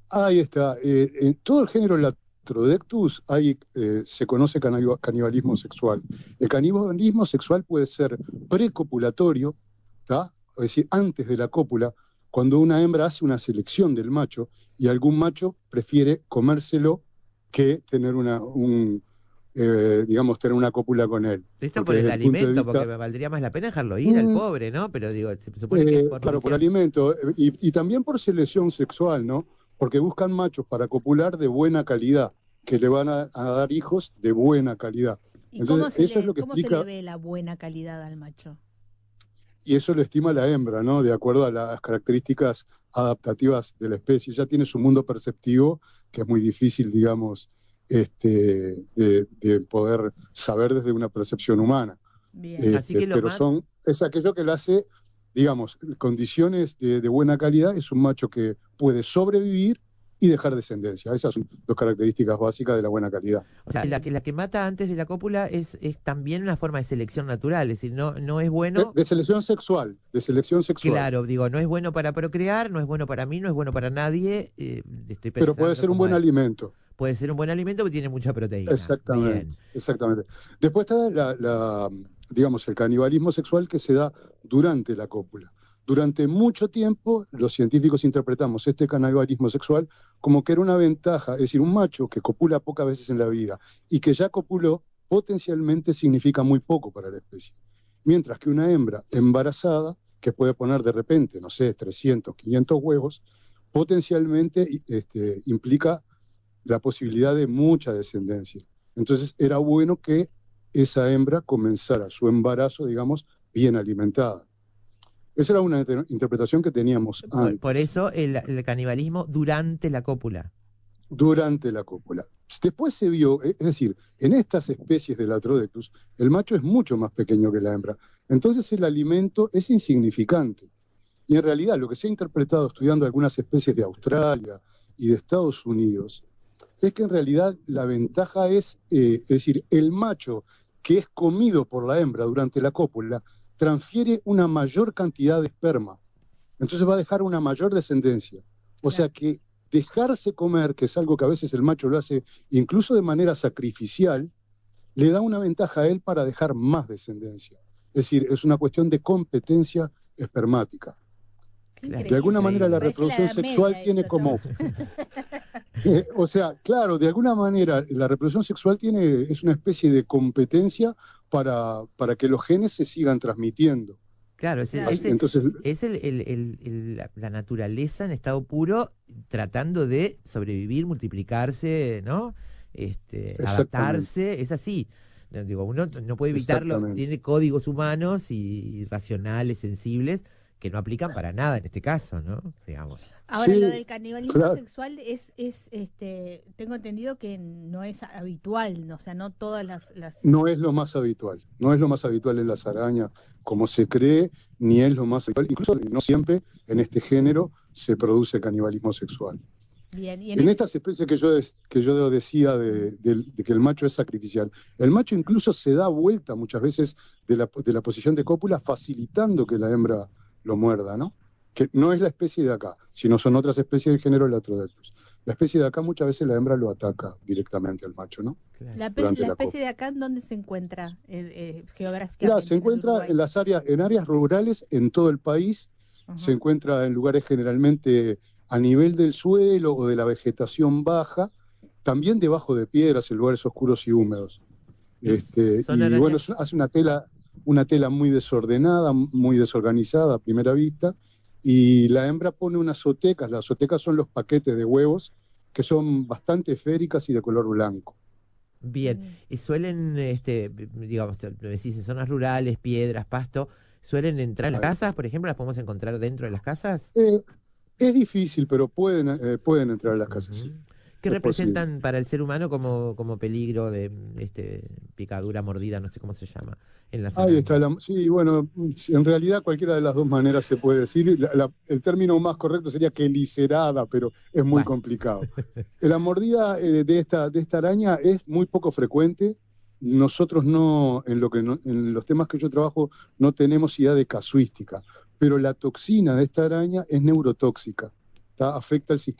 Ahí está. En todo el género Latrodectus se conoce canibalismo sexual. El canibalismo sexual puede ser precopulatorio, ¿tá? Es decir, antes de la cópula, cuando una hembra hace una selección del macho y algún macho prefiere comérselo que tener digamos, tener una cópula con él. Esto Porque por el desde el punto de alimento, porque vista, me valdría más la pena dejarlo ir al mm, pobre, ¿no? Pero digo, se supone que es por claro, por lesión. alimento y también por selección sexual, ¿no? Porque buscan machos para copular de buena calidad, que le van a dar hijos de buena calidad. ¿Y Entonces, eso es lo que cómo se le explica, ve la buena calidad al macho? y eso lo estima la hembra, ¿no? De acuerdo a las características adaptativas de la especie. Ya tiene su mundo perceptivo, que es muy difícil, digamos, de poder saber desde una percepción humana. Bien. Así que lo Pero más, es aquello que le hace, digamos, condiciones de buena calidad, es un macho que puede sobrevivir y dejar descendencia. Esas son las características básicas de la buena calidad. o sea, la que mata antes de la cópula es también una forma de selección natural, es decir, no es bueno, De selección sexual. claro, digo, no es bueno para procrear, no es bueno para mí, no es bueno para nadie, estoy Pero puede pensando ser un como buen alimento. puede ser un buen alimento porque tiene mucha proteína. Exactamente, Bien. exactamente. Después está digamos, el canibalismo sexual que se da durante la cópula. Durante mucho tiempo, los científicos interpretamos este canibalismo sexual como que era una ventaja, es decir, un macho que copula pocas veces en la vida y que ya copuló, potencialmente significa muy poco para la especie. Mientras que una hembra embarazada, que puede poner de repente, no sé, 300, 500 huevos, potencialmente implica la posibilidad de mucha descendencia. Entonces era bueno que esa hembra comenzara su embarazo, digamos, bien alimentada. Esa era una interpretación que teníamos Por antes, eso el canibalismo durante la cópula. durante la cópula. Después se vio, es decir, en estas especies de Latrodectus, el macho es mucho más pequeño que la hembra. Entonces el alimento es insignificante. Y en realidad lo que se ha interpretado estudiando algunas especies de Australia y de Estados Unidos es que en realidad la ventaja es decir, el macho que es comido por la hembra durante la cópula transfiere una mayor cantidad de esperma, entonces va a dejar una mayor descendencia. O sea Claro. que dejarse comer, que es algo que a veces el macho lo hace incluso de manera sacrificial, le da una ventaja a él para dejar más descendencia. Es decir, es una cuestión de competencia espermática. Qué Claro, De qué alguna increíble. manera la increíble. Parece la reproducción Edad sexual Media tiene esto, ¿no? como o sea, claro, de alguna manera la reproducción sexual es una especie de competencia para que los genes se sigan transmitiendo. Claro, Claro. Entonces, es la naturaleza en estado puro tratando de sobrevivir, multiplicarse, ¿no? exactamente, Adaptarse, es así. No, digo, uno no puede evitarlo, exactamente. tiene códigos humanos y racionales, sensibles, que no aplican para nada en este caso, ¿no? Digamos. Ahora, lo Sí, del canibalismo claro, sexual tengo entendido que no es habitual, ¿no? O sea, no todas no es lo más habitual, no es lo más habitual en las arañas como se cree, ni es lo más habitual, incluso no siempre en este género se produce canibalismo sexual. Bien, y en En ese, estas especies que yo decía de que el macho es sacrificial, el macho incluso se da vuelta muchas veces de la posición de cópula, facilitando que la hembra lo muerda, ¿no? Que no es la especie de acá, sino son otras especies del género Latrodectus. La especie de acá muchas veces la hembra lo ataca directamente al macho, ¿no? Claro. Durante la la especie cópula. de acá, ¿en dónde se encuentra Mira, se geográficamente en el encuentra Uruguay? en en áreas rurales en todo el país, se Ajá. encuentra en lugares generalmente a nivel del suelo o de la vegetación baja, también debajo de piedras, en lugares oscuros y húmedos. Son Y bueno, arañas. hace una tela muy desordenada, muy desorganizada a primera vista, y la hembra pone unas azotecas, las azotecas son los paquetes de huevos que son bastante esféricas y de color blanco. Bien, Mm. y suelen, digamos, lo decís, en zonas rurales, piedras, pasto, suelen entrar en las Ahí está. casas, por ejemplo, las podemos encontrar dentro de las casas. Eh, es difícil, pero pueden entrar a las casas, sí, Ujú. ¿Qué es posible. representan para el ser humano como peligro de picadura, mordida, no sé cómo se llama, en las Ahí está, arañas? sí, bueno, en realidad cualquiera de las dos maneras se puede decir. El término más correcto sería quelicerada, pero es muy Bueno, complicado. La mordida de esta araña es muy poco frecuente. Nosotros no, en los temas que yo trabajo, no tenemos idea de casuística, pero la toxina de esta araña es neurotóxica, ¿tá? Afecta el sistema